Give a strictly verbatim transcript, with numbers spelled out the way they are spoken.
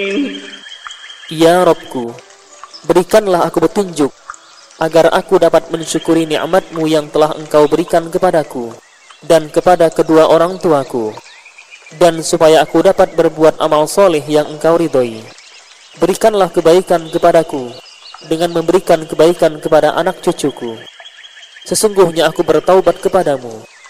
Ya Rabbku, berikanlah aku petunjuk, agar aku dapat mensyukuri nikmat-Mu yang telah Engkau berikan kepadaku dan kepada kedua orang tuaku, dan supaya aku dapat berbuat amal soleh yang Engkau ridhoi. Berikanlah kebaikan kepadaku dengan memberikan kebaikan kepada anak cucuku. Sesungguhnya aku bertaubat kepadamu